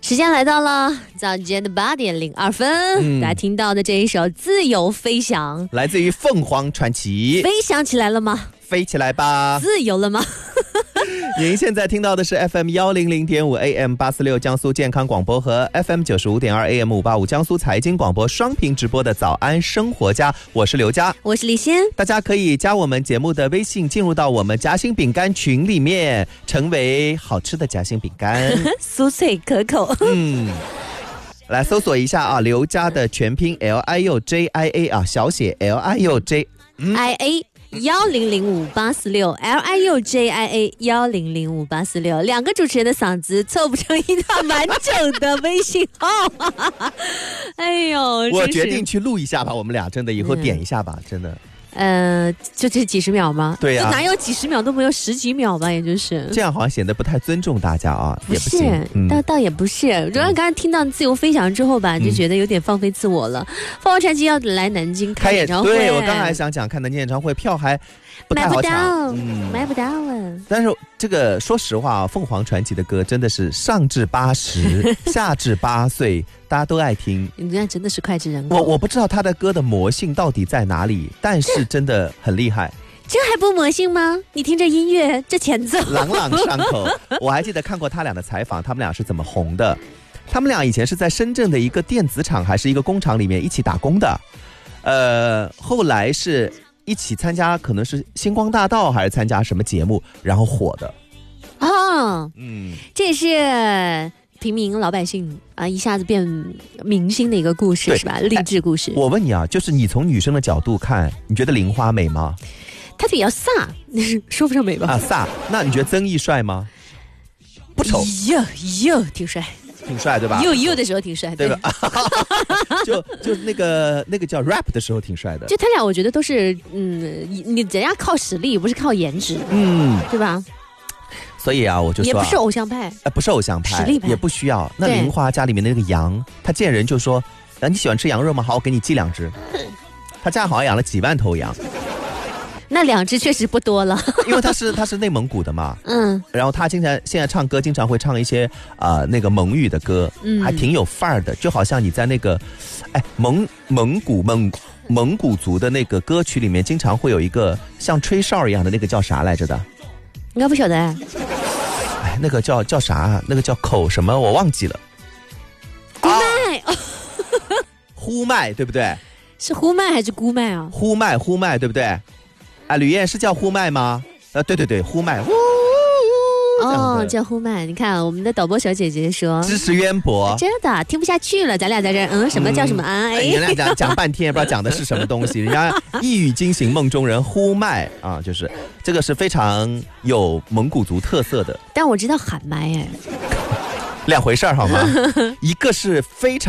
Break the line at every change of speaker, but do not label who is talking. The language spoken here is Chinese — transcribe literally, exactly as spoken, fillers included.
时间来到了早间的八点零二分、嗯、大家听到的这一首《自由飞翔》
来自于凤凰传奇。
飞翔起来了吗？
飞起来吧。
自由了吗？
您现在听到的是 F M 一零零点五 A M 八四六江苏健康广播和 F M 九十五点二 A M 五八五江苏财经广播双屏直播的早安生活家，我是刘佳，
我是李欣。
大家可以加我们节目的微信，进入到我们夹心饼干群里面，成为好吃的夹心饼干，
酥脆可口。
嗯，来搜索一下啊，刘佳的全拼 L I U J I A 啊，小写 L I U J
I A。幺零零五八四六 L I U J I A 幺零零五八四六，两个主持人的嗓子凑不成一段完整的微信号。哎呦，
我决定去录一下吧，我们俩真的以后点一下吧，嗯、真的。
呃，就这几十秒吗？
对呀、啊，
哪有几十秒都没有，十几秒吧，也就是
这样，好像显得不太尊重大家啊，
不
也不行，
嗯、倒倒也不是。主要刚才听到自由飞翔之后吧，嗯、就觉得有点放飞自我了。凤凰传奇要来南京开演唱会，
对，我刚才想讲看南京演唱会，票还不太好抢，
嗯、买不到啊。
但是这个说实话啊，凤凰传奇的歌真的是上至八十，下至八岁。大家都爱听，
人家真的是脍炙人口。
我我不知道他的歌的魔性到底在哪里，但是真的很厉害。
这还不魔性吗？你听着音乐，这前奏
朗朗上口。我还记得看过他俩的采访，他们俩是怎么红的。他们俩以前是在深圳的一个电子厂还是一个工厂里面一起打工的，呃，后来是一起参加可能是星光大道还是参加什么节目，然后火的。
哦，
嗯，
这是平民老百姓啊，一下子变明星的一个故事是吧？励志故事。
我问你啊，就是你从女生的角度看，你觉得玲花美吗？
她比较飒，说不上美吧？
啊，飒。那你觉得曾毅帅吗？不丑。
哟哟，挺帅，
挺帅对吧？
哟哟的时候挺帅，
对吧？就就那个那个叫 rap 的时候挺帅的。
就他俩，我觉得都是嗯，你人家靠实力，不是靠颜值，
嗯，
对吧？
所以啊，我就说、啊、
也不是偶像派，
呃，不是偶像派，
实力派
也不需要。那玲花家里面的那个羊，他见人就说：“啊，你喜欢吃羊肉吗？好，我给你寄两只。”他家好像养了几万头羊，
那两只确实不多了，
因为他是他是内蒙古的嘛，
嗯，
然后他经常现在唱歌，经常会唱一些啊、呃、那个蒙语的歌，嗯，还挺有范儿的，就好像你在那个，哎蒙蒙古蒙蒙古族的那个歌曲里面，经常会有一个像吹哨一样的那个叫啥来着的？
应该不晓得。
哎，那个叫叫啥？那个叫口什么？我忘记了。
呼麦，
啊、呼麦对不对？
是呼麦还是姑麦啊？
呼麦呼麦对不对？啊，吕燕是叫呼麦吗？呃，对对对，呼麦。
哦，叫呼麦。你看我们的导播小姐姐说
知识渊博，
真的听不下去了，咱俩在这嗯什么叫什么啊？
哎，人家讲讲半天也不知道讲的是什么东西，人家一语惊醒梦中人，呼麦啊，就是这个是非常有蒙古族特色的。
但我知道喊麦哎，
两回事儿好吗？一个是非常